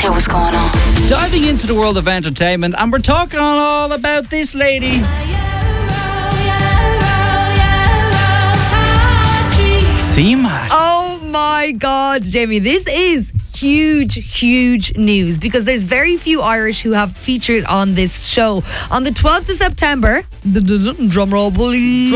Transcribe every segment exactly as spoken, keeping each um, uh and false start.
shit was going on. Diving into the world of entertainment, and we're talking all about this lady. Seema. Oh my God, Jamie, this is huge, huge news because there's very few Irish who have featured on this show. On the twelfth of September, drum roll please,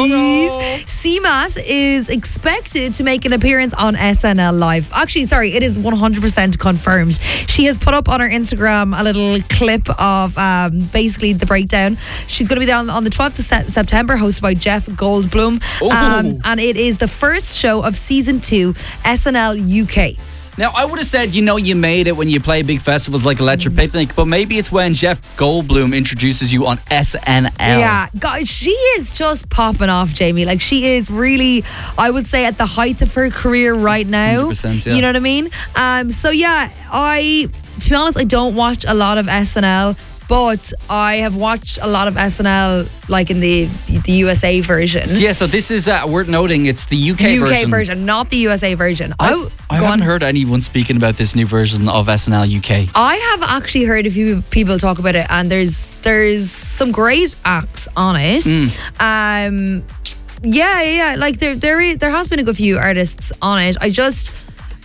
Seema is expected to make an appearance on S N L Live. Actually, sorry, it is one hundred percent confirmed. She has put up on her Instagram a little clip of um, basically the breakdown. She's going to be there on, on the twelfth of se- September, hosted by Jeff Goldblum. Um, and it is the first show of season two, S N L U K. Now, I would have said, you know, you made it when you play big festivals like Electric Picnic, but maybe it's when Jeff Goldblum introduces you on S N L. Yeah, God, she is just popping off, Jamie. Like, she is really, I would say, at the height of her career right now. one hundred percent, yeah. You know what I mean? Um, so, yeah, I, to be honest, I don't watch a lot of S N L. But I have watched a lot of S N L, like in the the U S A version. Yeah, so this is uh, worth noting. It's the U K, U K version. version, not the U S A version. I, Oh, I go haven't on. heard anyone speaking about this new version of S N L U K. I have actually heard a few people talk about it, and there's there's some great acts on it. Mm. Um, yeah, yeah, yeah. Like there there is, there has been a good few artists on it. I just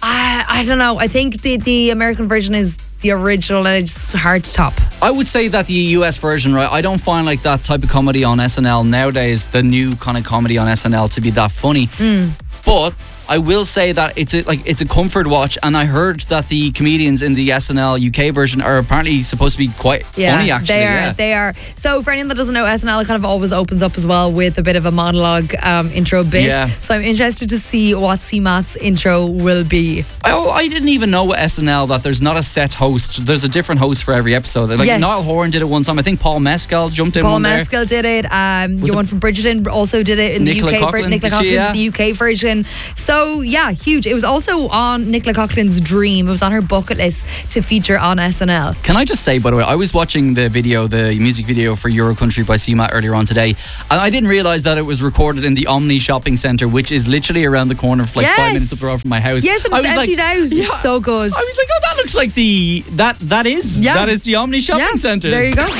I I don't know. I think the the American version is the original, and it's hard to top. I would say that the U S version, right, I don't find like that type of comedy on S N L nowadays, the new kind of comedy on S N L, to be that funny. Mm. But I will say that it's a, like it's a comfort watch, and I heard that the comedians in the S N L U K version are apparently supposed to be quite Yeah, funny, actually. they are. yeah. They are. So for anyone that doesn't know, S N L kind of always opens up as well with a bit of a monologue um, intro bit. Yeah. So I'm interested to see what Seema's intro will be. I, I didn't even know with S N L that there's not a set host. There's a different host for every episode. Like Yes. Niall Horan did it one time. I think Paul Mescal jumped in Paul one there. Mescal did it. Um, Was your it- one from Bridgerton also did it in Nicola the U K Coughlan, version. Nicola did she, Coughlan's yeah? the U K version. So yeah, huge. It was also on Nicola Coughlan's dream. It was on her bucket list to feature on S N L. Can I just say, by the way, I was watching the video, the music video for Euro Country by Seema earlier on today, and I didn't realise that it was recorded in the Omni Shopping Centre, which is literally around the corner for like Yes. five minutes up the road from my house. Yes, and I it's was emptied like, out. yeah. It's so good. I was like, oh, that looks like the that that is Yeah. that is the Omni Shopping yeah, Centre. there you go.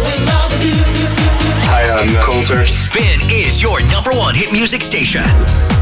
Hi, I'm Coulter. Spin is your number one hit music station.